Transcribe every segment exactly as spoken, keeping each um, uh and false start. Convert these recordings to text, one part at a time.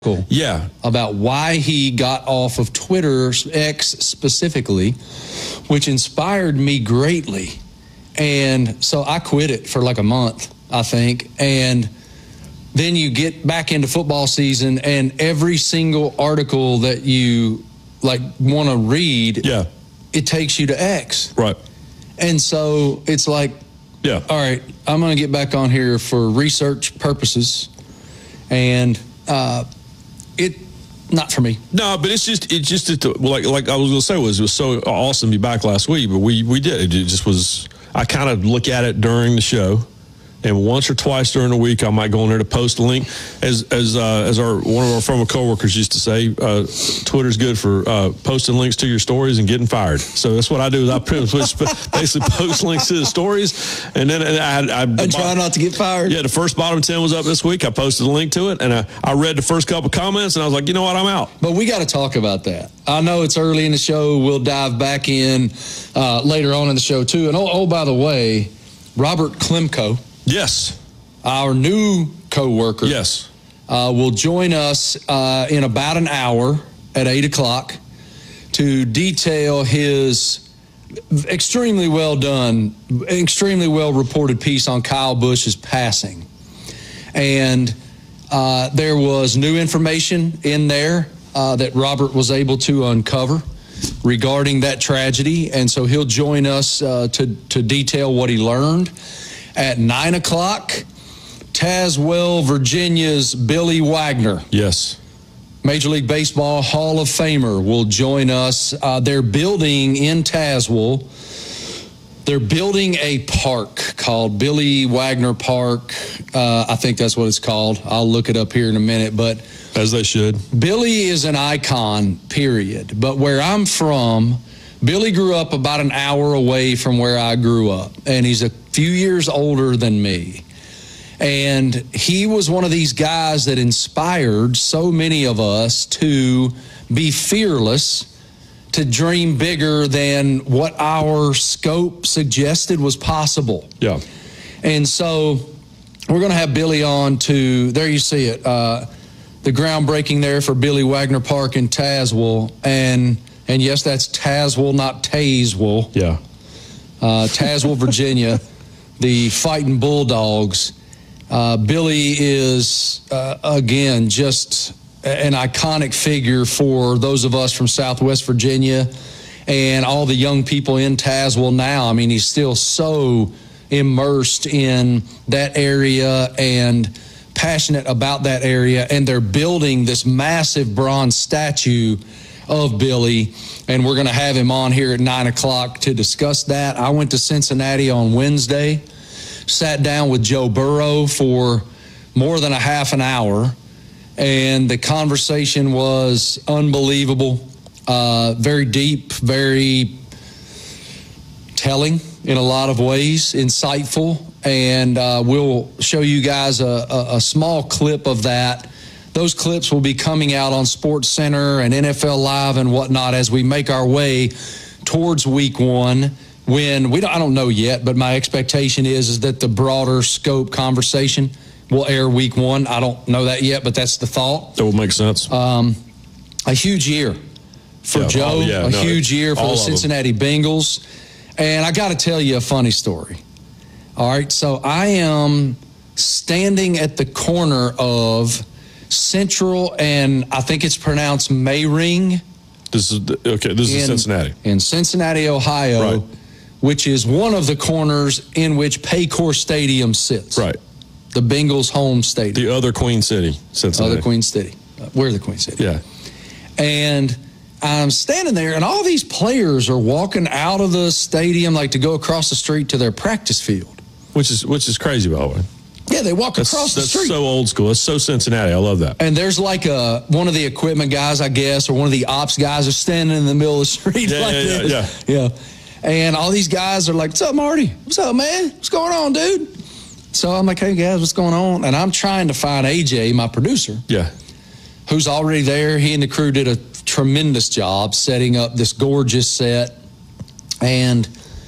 Yeah. About why he got off of Twitter, X specifically, which inspired me greatly. And so I quit it for like a month, I think. And then you get back into football season, and every single article that you like want to read, yeah, it takes you to X. Right. And so it's like, yeah, all right, I'm going to get back on here for research purposes. And uh, it, not for me. No, but it's just, it's just, it, like, like I was going to say, was, it was so awesome to be back last week, but we, we did. It just was, I kind of look at it during the show. And once or twice during the week, I might go in there to post a link. As as uh, as our one of our former coworkers used to say, uh, Twitter's good for uh, posting links to your stories and getting fired. So that's what I do. Is I basically post links to the stories, and then I, I, I try not to get fired. Yeah, the first bottom ten was up this week. I posted a link to it, and I, I read the first couple comments, and I was like, you know what, I'm out. But we got to talk about that. I know it's early in the show. We'll dive back in uh, later on in the show too. And oh, oh by the way, Robert Klemko. Yes. Our new co-worker. Yes. Uh, will join us uh, in about an hour at eight o'clock to detail his extremely well done, extremely well reported piece on Kyle Busch's passing. And uh, there was new information in there uh, that Robert was able to uncover regarding that tragedy. And so he'll join us uh, to, to detail what he learned. At nine o'clock, Tazewell, Virginia's Billy Wagner. Yes. Major League Baseball Hall of Famer will join us. Uh, they're building in Tazewell, they're building a park called Billy Wagner Park. Uh, I think that's what it's called. I'll look it up here in a minute. But as they should. Billy is an icon, period. But where I'm from, Billy grew up about an hour away from where I grew up, and he's a few years older than me. And he was one of these guys that inspired so many of us to be fearless, to dream bigger than what our scope suggested was possible. Yeah. And so we're going to have Billy on to, there you see it, uh, the groundbreaking there for Billy Wagner Park in Tazewell. And And yes, that's Tazewell, not Tazewell. Yeah. Uh, Tazewell, Virginia, the Fighting Bulldogs. Uh, Billy is, uh, again, just an iconic figure for those of us from Southwest Virginia and all the young people in Tazewell now. I mean, he's still so immersed in that area and passionate about that area. And they're building this massive bronze statue of Billy, and we're going to have him on here at nine o'clock to discuss that. I went to Cincinnati on Wednesday, sat down with Joe Burrow for more than a half an hour, and the conversation was unbelievable, uh, very deep, very telling in a lot of ways, insightful, and uh, we'll show you guys a, a, a small clip of that. Those clips will be coming out on Sports Center and N F L Live and whatnot as we make our way towards week one. When we don't, I don't know yet, but my expectation is, is that the broader scope conversation will air week one. I don't know that yet, but that's the thought. That would make sense. Um, a huge year for yeah, Joe, oh, yeah, a no, huge year for the Cincinnati Bengals. And I got to tell you a funny story. All right, so I am standing at the corner of Central, and I think it's pronounced Mayring. This is okay. This is in, Cincinnati, in Cincinnati, Ohio, right. Which is one of the corners in which Paycor Stadium sits. Right, the Bengals' home stadium. The other Queen City, Cincinnati. Other Queen City. Uh, we're the Queen City. Yeah, and I'm standing there, and all these players are walking out of the stadium like to go across the street to their practice field, which is which is crazy, by the way. Yeah, they walk that's, across the that's street. That's so old school. It's so Cincinnati. I love that. And there's like a one of the equipment guys, I guess, or one of the ops guys are standing in the middle of the street yeah, like yeah, this. Yeah, yeah. And all these guys are like, "What's up, Marty? What's up, man? What's going on, dude?" So I'm like, "Hey, guys, what's going on?" And I'm trying to find A J, my producer. Yeah. Who's already there. He and the crew did a tremendous job setting up this gorgeous set. And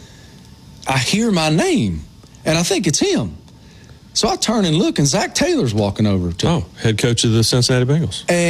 I hear my name, and I think it's him. So I turn and look, and Zach Taylor's walking over to me. Oh, head coach of the Cincinnati Bengals. And